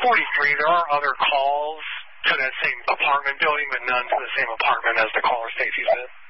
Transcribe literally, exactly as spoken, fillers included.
forty-three, there are other calls to that same apartment building, but none to the same apartment as the caller Stacy's in.